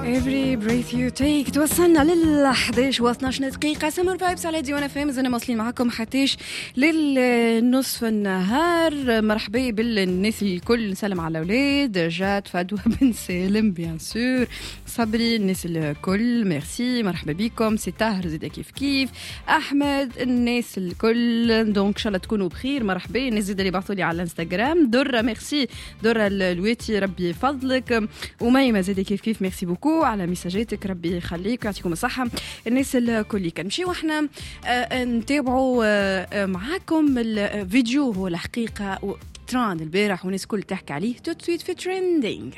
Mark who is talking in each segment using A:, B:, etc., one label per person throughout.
A: Every breath you take. توصلنا لل 11 و 12 دقيقة. سمر فايبس على ديوانا فهم. زنا موصلين معاكم حتىش للنصف النهار. مرحبا بالناس الكل. نسلم على الأولاد جات فدوى بن سالم بيان سور صبري الناس الكل ميرسي مرحبا بكم. سي طاهر زيدا كيف أحمد الناس الكل. دونك إن شاء الله تكونوا بخير. مرحبا الناس زيدا اللي بعثوا لي على الانستغرام. درة ميرسي درة الويتي ربي يفضلك. وميمة زيدا كيف ميرسي بوكو على مساجاتك ربي يخليك ويعطيكم الصحة الناس الكل. كنمشيو احنا نتابعوا معاكم الفيديو. هو الحقيقة ترند البارح والناس كل تحكي عليه توت في تريندينج.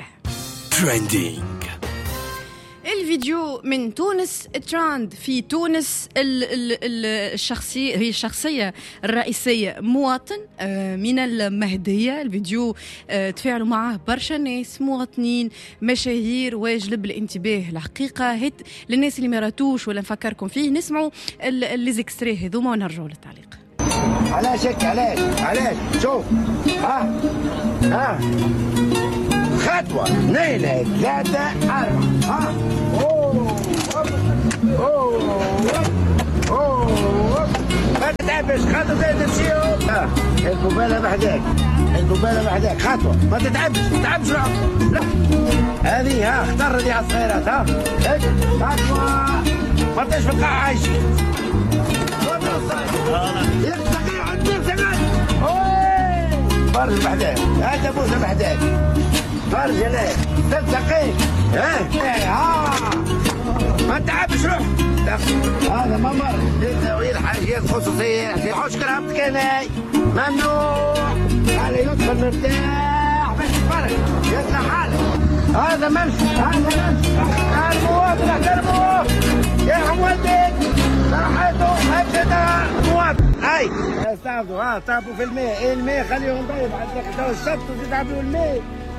A: الفيديو من تونس تراند في تونس. الشخصية هي الشخصية الرئيسية مواطن من المهدية. الفيديو تفاعلوا معه برشا ناس مواطنين مشاهير ويجلب الانتباه. الحقيقة هيت للناس اللي ما راتوش ولا نفكركم فيه نسمعوا ليزيكستري هذوما ونرجعوا للتعليق.
B: علاش هيك علاش شوف ها خطوة اثنين ثلاثة أربعة ما تتعبش خطوة زي تمشيو. القبالة بحداك خطوة ما تتعبش لا هذه اختار هذه على الصغيرات هيك خطوة ما تنش في القاعة عايشين فرج بحداك هذا بوسة بحداك فرج هناك تلتقي ما تعبش روح. هذا ما مر تداوير حاجات خصوصية يحوش كرامتك هناي ممنوع. على يدخل مرتاح باش تفرج يطلع حالك. هذا ممشي المواطن احترموه يا عمودك صراحته هكذا مواطن. هاي استعبوا في الماء خليهم ضيب عندك تو الشط وزيد عبلوا الماء.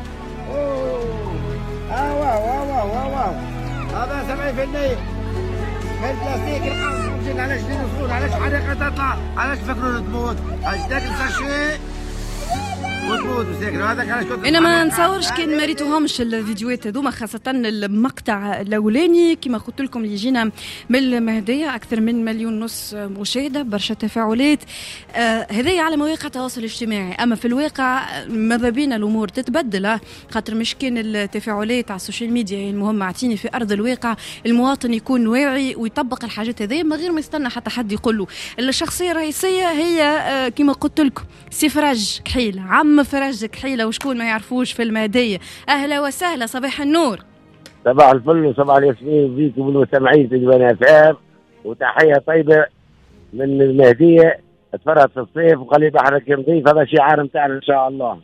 B: واو هذا 70% من البلاستيك القاص. علاش نوصلون علاش حريقة تطلع علاش فكروا تموت علاش تاكل ساشي وتموت وساكنوا هذاك علاش كنت.
A: انا ما نتصورش كان ما ريتوهمش الفيديوهات هذوما خاصه المقطع الاولاني كما قلت لكم اللي يجينا من المهديه اكثر من 1.5 مليون مشاهده برشا تفاعلات. هذه على مواقع التواصل الاجتماعي. اما في الواقع ماذا بينا الامور تتبدل خاطر مش كان التفاعلات على السوشيال ميديا. المهم اعطيني في ارض الواقع المواطن يكون واعي ويطبق الحاجات هذه من غير ما يستنى حتى حد يقول له. الشخصيه الرئيسيه هي كما قلت لكم سي فرج كحيل عم فرج كحيلة وشكون ما يعرفوش في المهدية. أهلا وسهلا صباح النور.
C: صباح الفل وصباح الياسمين بيكم والمستمعين في ديوان أفعام. وتحية طيبة من المهدية. اتفرج في الصيف وخلي بحرك نظيف هذا شعار متاعنا إن شاء الله.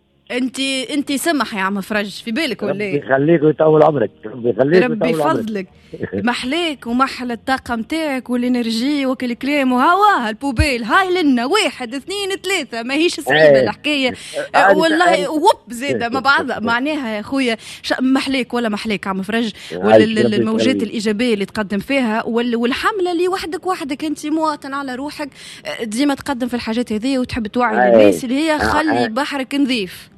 A: انت سمح يا عم فرج في بالك ولا ايه؟
C: ربي يخليك ويطول عمرك. ربي
A: يفضلك. محليك ومحل الطاقة متاعك والانرجي وكل كلام وهواها البوبيل هاي لنا 1 2 3 ماهيش صعيبة الحكاية والله وب زيادة ما بعض معناها يا خويا محليك ولا محليك عم فرج والموجات الإيجابية اللي تقدم فيها والحملة اللي وحدك انت مواطن على روحك ديما تقدم في الحاجات هذه وتحب توعي الناس اللي هي خلي بحرك نظيف.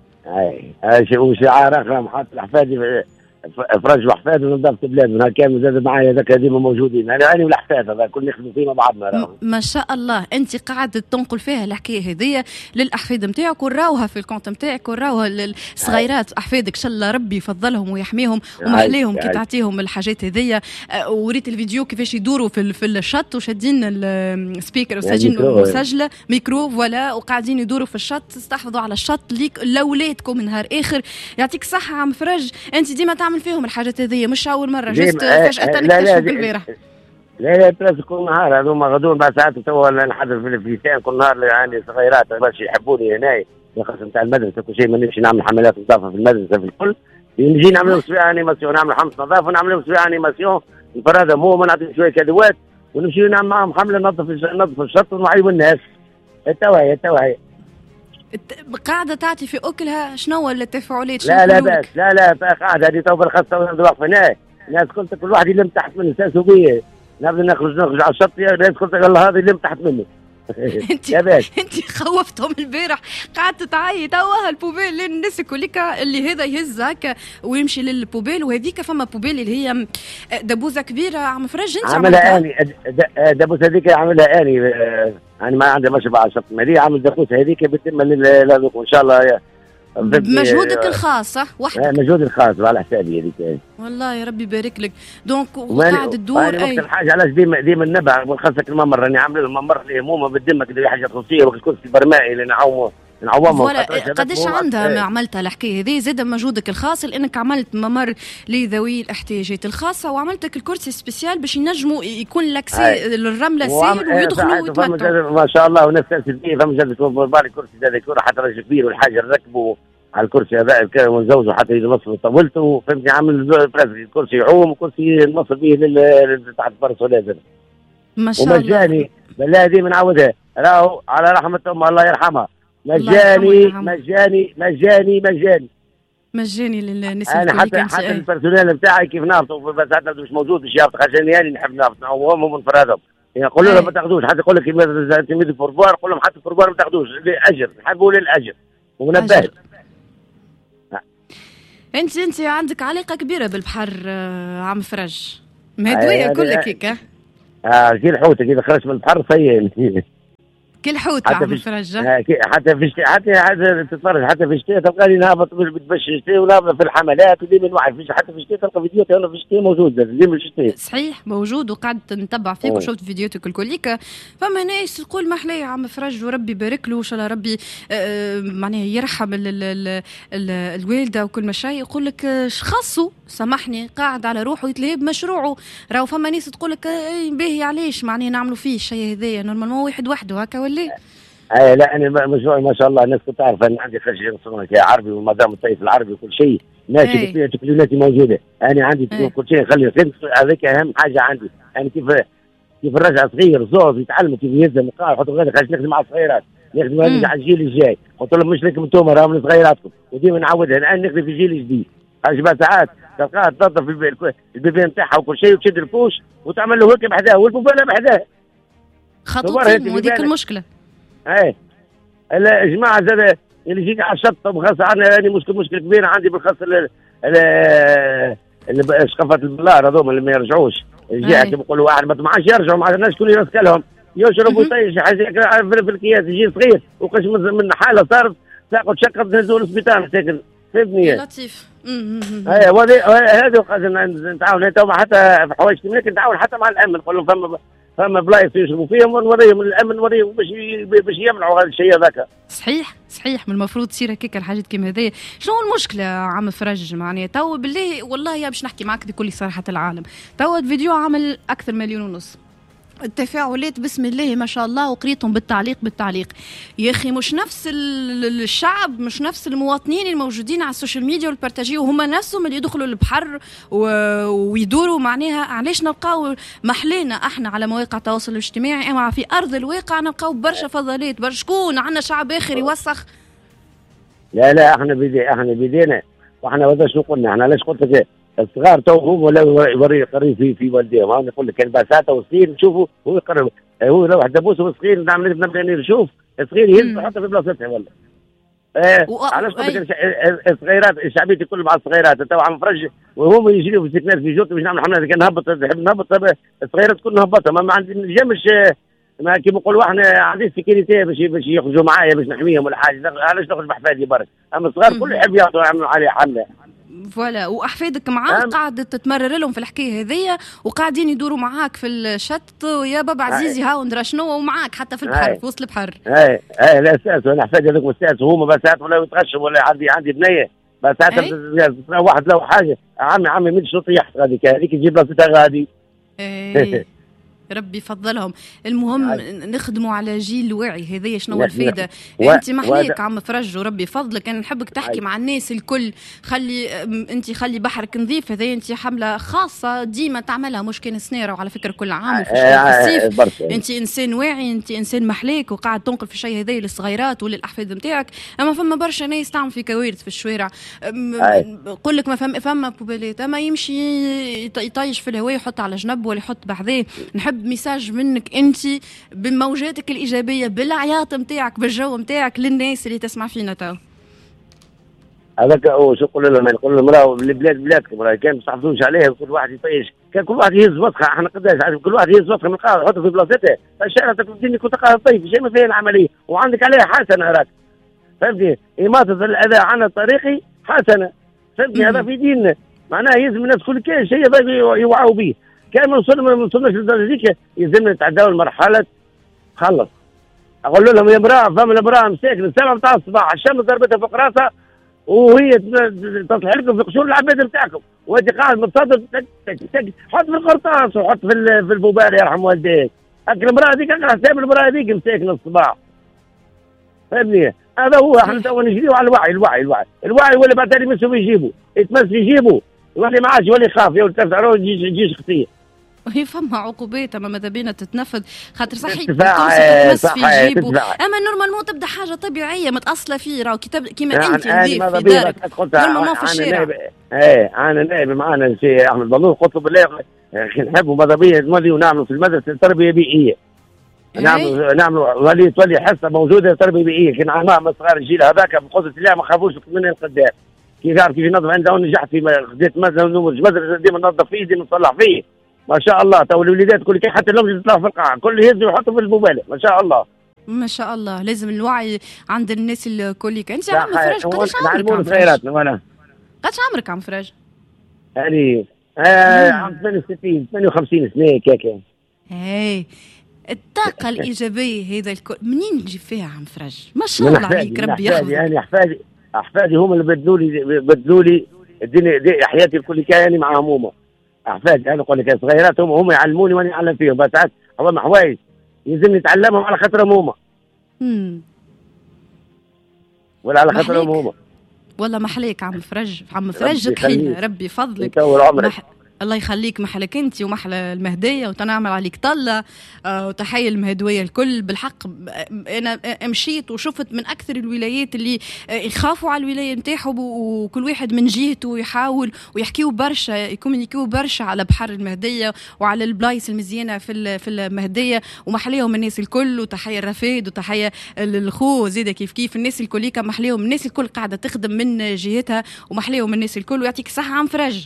C: وشعار اخر محط احفادي فرج وحفاد ونظافه بلادنا كامل زاد معايا ذاك ديما موجودين انا والحفاد هذا كل نخدموا فيه مع بعضنا.
A: ما شاء الله انت قاعد تنقل فيها الحكايه هذيا للاحفاد نتاعك وراوها في الكونت نتاعك وراوها للصغيرات احفادك شاء الله ربي يفضلهم ويحميهم ومحليهم كي تعطيهم الحاجات هذيا. وريت الفيديو كيفاش يدوروا في الشط وشادين السبيكر وساجين مسجله ميكرو فوالا وقاعدين يدوروا في الشط. استحفظوا على الشط ليك لاولادكم نهار اخر. يعطيك الصحه عم فرج. انت ديما تعمل فيهم الحاجات هذه مش اول مره جست فجاه تكتشف بالبارح.
C: لا كل نهار هذوما غدون بعد ساعات تو نحضر في الفيسان كل نهار يعني صغيرات باش يحبوني هنا القسم تاع المدرسه كل شيء ما نمشي نعمل حملات نظافه في المدرسه في الكل نجي نعمل لهم سوية انيماسيون نعمل حمص نظافه ونعمل لهم سوية انيماسيون نفرادهم هو نعطيهم شويه كادوات ونمشي نعمل معهم حمله نظف الشط ونوعيوا الناس. التوعيه قاعدة
A: تعطي في أكلها شنو التفاعلات؟
C: لا بس لا قاعدة هذه تو بالخاصة ونوقف هنا الناس كنت كل واحد يلم تحت منه ساسوا بيه نبدا نخرج على الشط الناس كنت قال هذا يلم تحت منه
A: انت خوفتهم البارح، قعدت تعيط توا البوبيل للناس كلها اللي هذا يهز هكا ويمشي للبوبيل، وهذيك فما بوبيل اللي هي دبوزه كبيره عم فرج انت
C: عملها اني دبوزه هذيك عملها اني يعني ما عندي مشروع على الشط المالي، عامل دبوزه هذيك بتتم لهذوك ان شاء الله
A: بمجهودك الخاص صح وحدك.
C: مجهودي الخاص على حسابي هذيك.
A: والله يا ربي يبارك لك. دونك وقاعد تدور
C: اي الحاجه علاش ديما النبع ونخصك الممر راني عامل الممر الهمومه بالدمك اللي حاجه خصوصيه وقت الكرسي البرمائي اللي نعومه.
A: قداش عندها عملتها الحكايه هذه زاد مجهودك الخاص لانك عملت ممر لذوي الاحتياجات الخاصه وعملتك الكرسي سبيسيال باش ينجموا يكون لاكسي للرمله سهل ويدخلوا ويتمتعوا
C: ما شاء الله وناس تاسس فيه. فما جات بالي كرسي هذا كره حتى راجل كبير والحاجه ركبوا على الكرسي هذا ونزوجوا حتى ينصفوا طولته فهمتني. عامل الكرسي يعوم وكرسي نوصل به تحت فرس ولازم
A: ما شاء الله
C: ومجاني. بالله دي بنعودها راهو على رحمه امها الله يرحمها. مجاني
A: للناس.
C: انا حتى البرسونال نتاعي كيف نهبطوا بس حتى مش موجود باش يهبط عشان يعني نحب نهبط وهم منفردهم يقولوا لهم ما تاخذوش. حتى يقول لك تلميذ الفوربوار قول لهم حتى الفوربوار ما تاخذوش لاجر نحبوا للاجر ونبهت.
A: انت عندك علاقه كبيره بالبحر عم فرج مهدويه كلك هيك
C: كي الحوت كي خرجت من البحر صيّن
A: كل حوت عم فرج
C: حتى في الشتاء حتى تتفرج حتى في الشتاء تلقى لي نهبط بتبش الشتاء ونهبط في الحملات وديما نوعي فيش حتى في الشتاء تلقى فيديوهات انا في الشتاء موجود ديما الشتاء
A: صحيح موجود وقعدت نتبع فيك وشفت فيديوهاتك الكليكا. فما ناس تقول ما احلى عم فرج وربي يبارك له ان شاء الله ربي معناها يرحم الوالده وكل مشاي يقول لك خاصه سامحني قاعد على روحه يتلهي بمشروعه. راهو فما ناس تقول لك باهي علاش معناها نعملوا فيه الشيء هذايا نورمالمون واحد وحده هكا ولا
C: لا انا مشروعي ما شاء الله الناس كنت تعرف ان عندي خريج عربي ومدام الطيف العربي وكل شيء ماشي فيها تكليفاتي موجوده. انا عندي كل شيء خلي هذيك اهم حاجه عندي. يعني كيف الرجع صغير زوز يتعلم كيف يهز القاع يحط غير خلينا نخدم على الصغيرات نخدم على الجيل الجاي. قلت لهم مش لكم انتم راهم صغيراتكم وديما نعودها الان نخدم في الجيل الجديد. حاجه ساعات تلقاها تنظف البيبان نتاعها وكل شيء وتشد الكوش وتعمل له هيك بحذاه والبوبانه بحذاه
A: خطوتين وديك المشكله.
C: اي لا يا جماعه زاد اللي يجيك على الشط بخاصه انا مشكله كبيره عندي بالخاص شقفات البلار هذوما اللي ما يرجعوش الجهه كيف يقولوا واحد ما عادش يرجعوا مع الناس شكون يرسك لهم يشربوا طيش حاجه في الكياس يجي صغير وقش من حاله صارت تاخذ شقه تهزوا للسبيطار ساكن فهمتني
A: لطيف.
C: هذا نتعاون حتى في حوايج كيف نتعاون حتى مع الامن نقول لهم فما بلايص يشربوا فيهم ونوريهم الامن نوريهم باش يمنعوا هذا الشيء هذاك.
A: صحيح من المفروض تصير هكاك الحاجات كيما هذيا. شنو المشكله عم فرج معناها تو بالله والله يا باش نحكي معك بكل صراحه العالم تو الفيديو عمل اكثر 1.5 مليون التفاعلات بسم الله ما شاء الله وقريتهم بالتعليق يا اخي مش نفس الشعب مش نفس المواطنين الموجودين على السوشيال ميديا والبرتاجيه وهم نفسهم اللي يدخلوا البحر ويدوروا معناها. علاش نلقاو محلينا احنا على مواقع التواصل الاجتماعي اما في ارض الواقع نلقاو برشا فضلات برشا شكون عندنا شعب اخر يوسخ.
C: لا احنا بدينا واحنا هذا شنو قلنا احنا علاش قلت لك الصغار تو هم ولا يقري في والديهم. انا نقول لك كان بساطه وصغير نشوفوا هو يقرب هو لو دبوس وصغير نبدا نشوف الصغير يهز حتى في بلاصتها ولا علاش قلت لك الصغيرات الشعبيه الكل مع الصغيرات تو عم فرج وهم يجريوا في السكنات في جوت باش نعمل حملات كان نهبط الصغيرات كل نهبطها ما عندي نجمش ما كيما نقولوا احنا عندي سيكوريتي باش يخرجوا معايا باش نحميهم ولا حاجه. علاش نخرج بحفادي برك اما الصغار كل يحب يعطوا يعملوا عليه حمله
A: فوالا واحفادك معاك قاعده تتمرر لهم في الحكايه هذيا وقاعدين يدوروا معاك في الشط ويا بابا عزيزي هاو ندرا شنو ومعاك حتى في البحر في وسط البحر.
C: لا اساس انا احفادي هذوك استاذ هما بسات ولا يتغشوا ولا عندي بنيه بسات واحد له حاجه عمي مش طيحت هذيك تجيب بلاصتها غادي.
A: ربي يفضلهم. المهم نخدموا على جيل واعي هذايا شنو الفايده. انت محليك عم فرج وربي فضلك انا نحبك تحكي مع الناس الكل خلي بحرك نظيف. هذايا انت حمله خاصه ديما تعملها مش كان سنيره وعلى فكره كل عام في الصيف انت انسان واعي انت انسان محليك وقاعد تنقل في الشيء هذايا للصغيرات وللاحفاد نتاعك. اما فما برشا ناس تعمل في كوارث في الشوارع نقول لك ما فما بوبالات اما يمشي يطيش في الهواء يحط على جنب ولا يحط بحذاه. نحب نحب ميساج منك انت بموجاتك الايجابيه بالعياط نتاعك بالجو نتاعك للناس اللي تسمع فينا تو.
C: هذاك هو شو نقول لهم؟ نقول لهم راهو البلاد بلادكم، راهي كان ما تحافظوش عليها، كل واحد يطيش، كان كل واحد يهز وسخه. احنا قداش كل واحد يهز وسخه من القاعده يحطه في بلاصتها، الشارع تقدر كنت قاعد طيب شيء ما فيه العمليه، وعندك عليها حسنه راك فهمتني؟ إماطة الأذى عن الطريق حسنة فهمتني؟ هذا في ديننا معناه يلزم الناس كل شيء يوعوا به. كان ما وصلناش للدرجة ذيك يلزمنا نتعداو المرحلة. خلص أقول لهم يا امرأة، فهم الامرأة مساكنة 7 متاع الصباح الشمس ضربتها فوق راسها وهي تصلح لكم في قشور العباد نتاعكم، وانت قاعد متصدر تك تك تك، حط في القرطاس وحط في البوبال يرحم والديك. هاك المرأة ذيك اقرا حساب المرأة ذيك مساكنة الصباح فهمني؟ هذا هو. احنا تو نجريو على الوعي ولا بعد تالي مسوا يجيبوا يتمس يجيبوا يولي ما عادش يولي يخاف يولي تفتح روح يجيش خطيه.
A: وهي فما عقوبات اما ماذا بينا تتنفذ خاطر صحيح
C: تتمس في جيبه،
A: اما نورمالمون تبدا حاجه طبيعيه متاصله فيه راهو كيما انت نظيف في دارك نورمالمون في الشارع.
C: انا نائب معانا الشيخ احمد بلوط قلت له بالله نحبوا ماذا بيا نولي ونعملوا في المدرسه تربيه بيئيه. نعملوا ولي حصه موجوده تربيه بيئيه. كي نعمل صغار الجيل هذاك بقدره الله ما خافوش من القدام. كي تعرف كيف ينظف عنده ونجحت في خديت مدرسه ديما ننظف فيه ديما نصلح فيه ما شاء الله. تو الوليدات كل حتى لهم يطلعوا في القاعه كل يهزوا ويحطوا في البوباله ما شاء الله.
A: ما شاء الله لازم الوعي عند الناس الكل. انت عم فراج قداش عمرك؟ قداش عمرك عم فراج؟
C: يعني عام 62 58 سنه كاكا.
A: اي الطاقة الإيجابية هذا الكل منين نجيب فيها عم فراج؟ ما شاء الله عليك ربي يحفظك.
C: يعني أحفادي هم اللي بدلوا لي الدنيا دي حياتي الكل كان معاهم هما أحفادي. أنا أقول لك صغيرات هم يعلموني وأنا أعلم فيهم. بس ساعات هما حوايج يلزمني نتعلمهم على خاطرهم هما. ولا على خاطرهم هما.
A: والله محليك عم فراج تحينا ربي فضلك. الله يخليك محلك انت ومحل المهديه وتنعمل عليك طله وتحيه المهدويه الكل. بالحق انا مشيت وشفت من اكثر الولايات اللي يخافوا على الولايه نتاعهم وكل واحد من جهته يحاول ويحكيوا برشا يكومونيكيو برشا على بحر المهديه وعلى البلايص المزيانه في المهديه ومحليهم الناس الكل. وتحيه الرفيد وتحيه للخو زيد كيف الناس الكل محليهم الناس الكل قاعده تخدم من جهتها ومحليهم الناس الكل. ويعطيك الصحه عم فراج.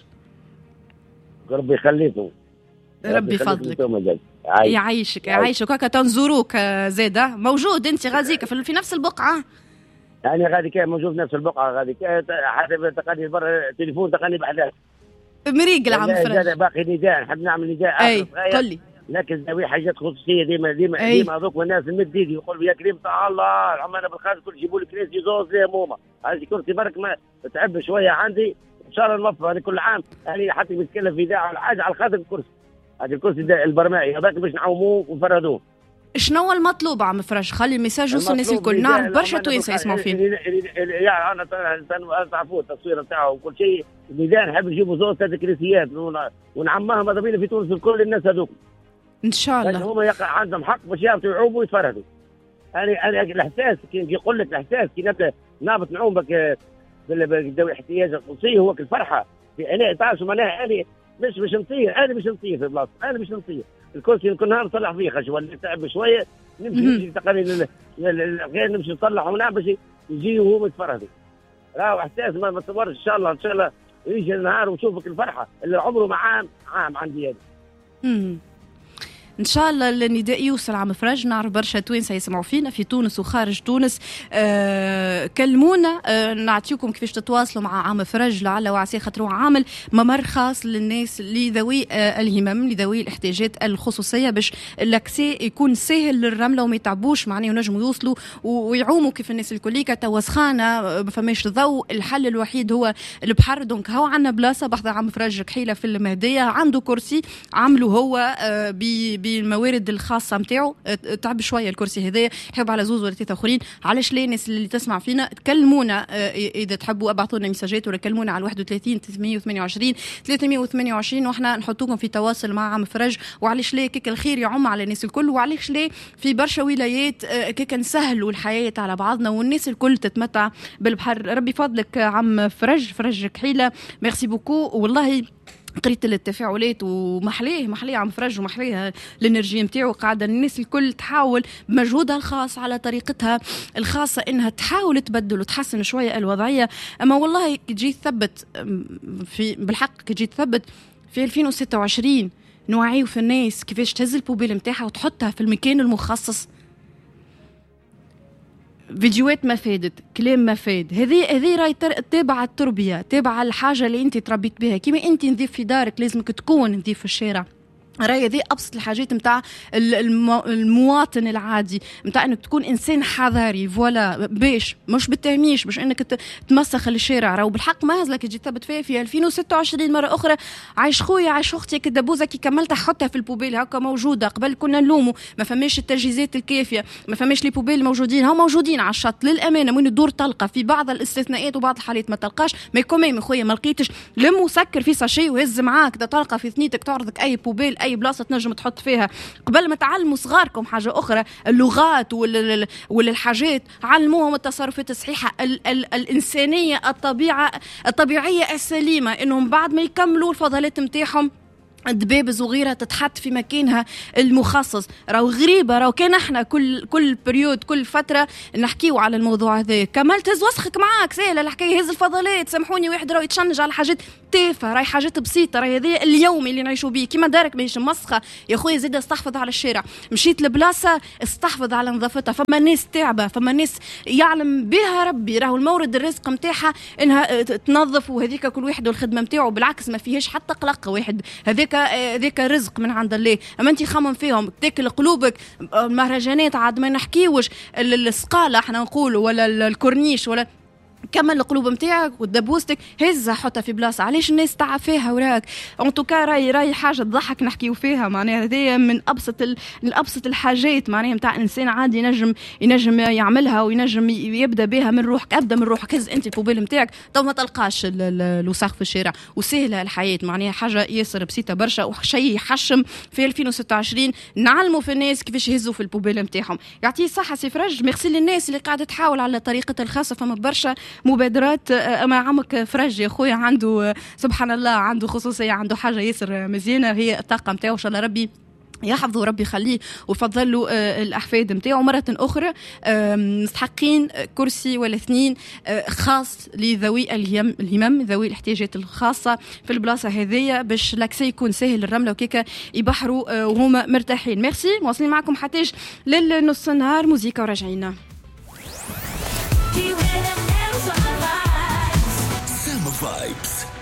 C: ربي يخليكم
A: ربي يفضلك يعيشك هكا تنزوروك زاده موجود انت غازيك في نفس البقعه.
C: يعني غادي كان موجود في نفس البقعه غادي حتى تقني برا التليفون تقني بحذاك
A: مريق العم فراج.
C: باقي نداء نحب نعمل نداء
A: اي قل لي
C: لكن ذوي حاجات خصوصيه ديما هذوك والناس المد يدي يقول يا كريم تعال الله العمانه بالخارج كل يجيبوا لك كراسي زوز زي موما. هذه كرسي برك ما تعب شويه عندي ان شاء الله نوفر. انا كل عام يعني حتى بيتكلم في اذاعه ولا حاجه على خاطر الكرسي. هذا الكرسي البرمائي هذاك باش نعوموه ونفردوه.
A: شنو المطلوب عم فراج؟ خلي الميساج يوصل الناس الكل. نعرف برشا توانسه يسمعوا فينا.
C: يعني انا تعرفوا التصوير نتاعو وكل شيء. الميدان نحب نجيبوا زوز 3 كراسيات ونعماها ماذا بينا في تونس الكل الناس هذوك
A: ان شاء الله.
C: هم يقع عندهم حق باش يعطوا يعوموا ويتفردوا. انا الاحساس كي يقول لك الاحساس كي نبدا نابط نعوم بك ذوي احتياج الخصوصيه هو الفرحه في انا تعرف معناها. انا مش نطير في بلاصه. انا مش نطير الكرسي كل نهار نصلح فيه خشوه ولا تعب شويه نمشي تقريبا غير نمشي نصلح ونعم باش يجي وهو متفرهد. راهو احساس ما تصورش. ان شاء الله يجي النهار ونشوفك الفرحه اللي عمره ما عام عندي هذا.
A: ان شاء الله النداء يوصل عم فراج. نعرف برشا توانسه يسمعوا فينا في تونس وخارج تونس. كلمونا نعطيكم كيفاش تتواصلوا مع عم فراج لعل وعسى خاطر عامل ممر خاص للناس لذوي الهمم لذوي الاحتياجات الخصوصيه باش الاكسي يكون سهل للرمله وما يتعبوش معناه ونجموا يوصلوا ويعوموا كيف الناس الكليكه. توا سخانه ما فماش ضوء الحل الوحيد هو البحر. دونك هو عندنا بلاصه بحذا عم فراج كحيله في المهديه عنده كرسي عملوا هو بالموارد الخاصه نتاعو. تعب شويه الكرسي هذايا يحب على زوز ولا 3 اخرين. علاش ليه الناس اللي تسمع فينا تكلمونا اذا تحبوا ابعثوا لنا ميساجات ولا كلمونا على 31 328 واحنا نحطوكم في تواصل مع عم فراج. وعلاش ليه كيك الخير يعم على الناس الكل وعلاش ليه في برشا ولايات كيك نسهلوا الحياه على بعضنا والناس الكل تتمتع بالبحر. ربي فضلك عم فراج كحيله ميرسي بوكو والله قريت التفاعلات ومحليه عم فرج ومحليه الانرجي نتاعو. قاعده الناس الكل تحاول بمجهودها الخاص على طريقتها الخاصه انها تحاول تبدل وتحسن شويه الوضعيه. اما والله كي تجي تثبت بالحق كي تجي تثبت في 2026 نوعيو في الناس كيفاش تهز البوبيل نتاعها وتحطها في المكان المخصص. فيديوهات ما فادت، كلام ما فاد. هذه راي تابعة التربية، تابعة الحاجة اللي انت تربيت بها. كيما انت نظيف في دارك لازمك تكون نظيف في الشارع. راي هذه ابسط الحاجات نتاع المواطن العادي، نتاع انك تكون انسان حضاري. فوالا باش مش بالتهميش باش انك تمسخ الشارع. راهو بالحق ما هزلك تجي تثبت فيها في 2026 مره اخرى. عايش خويا عايش اختي كدبوزه كي كملتها حطها في البوبيل هكا موجوده. قبل كنا نلوموا ما فماش التجهيزات الكافيه، ما فماش لي بوبيل موجودين. هم موجودين على الشط للامانه، وين الدور تلقى في بعض الاستثناءات وبعض الحالات ما تلقاش. ما يكون خويا ما لقيتش لم وسكر في ساشي وهز معاك. ده تلقى في ثنيتك تعرضك اي بوبيل اي بلاصه تنجم تحط فيها. قبل ما تعلموا صغاركم حاجه اخرى، اللغات والحاجات، علموهم التصرفات الصحيحه الانسانيه الطبيعيه السليمه، انهم بعد ما يكملوا الفضلات نتاعهم الدبابز وغيرها تتحط في مكانها المخصص. راهو غريبه، راهو كان احنا كل بريود كل فتره نحكيو على الموضوع هذا. كمال تهز وسخك معاك سهله الحكايه، هز الفضلات. سامحوني واحد راهو يتشنج على حاجات تافهه، راهي حاجات بسيطه. راهي هذه اليوم اللي نعيشوا به. كيما دارك ماهيش مسخه يا خويا، زيد استحفظ على الشارع. مشيت لبلاصه استحفظ على نظافتها. فما ناس تعبه، فما ناس يعلم بها ربي راهو المورد الرزق نتاعها انها تنظف، وهذيك كل واحد والخدمه نتاعو. بالعكس ما فيهاش حتى قلق واحد، هذيك رزق من عند الله. اما انت خمم فيهم تاكل قلوبك. المهرجانات عاد ما نحكيوش، السقاله احنا نقولوا ولا الكورنيش ولا كمل القلوب نتاعك ودبوستك هزها حطها في بلاصه. علاش الناس تعب فيها وراك؟ ان توكا راي حاجه تضحك نحكيو فيها. معناها هذه من ابسط الحاجات معناها نتاع انسان عادي ينجم يعملها وينجم يبدا بها من روحك. ابدا من روحك، هز انت البوبيل نتاعك تو ما تلقاش الوساخ في الشارع. وسهله الحياه معناها حاجه ياسر بسيطه برشا وشيء يحشم. في 2026 نعلموا في الناس كيفاش يهزوا في البوبيل نتاعهم. يعطيه الصحه سي فرج. ميرسي للناس اللي قاعده تحاول على طريقتها الخاصه. فما برشا مبادرات. اما عمك فرج يا خويا عنده سبحان الله عنده خصوصيه، عنده حاجه ياسر مزيانه هي الطاقه نتاعو. ان شاء الله ربي يحفظه وربي يخليه ويفضل له الأحفاد نتاعو. مرة أخرى مستحقين كرسي ولا اثنين خاص لذوي الهمم ذوي الاحتياجات الخاصة في البلاصة هذية باش لاكسي يكون سهل الرملة وكيكا يبحروا وهما مرتاحين. ميرسي. مواصلين معكم حتىش للنص النهار موزيكا وراجعينا.
D: Summer Vibes.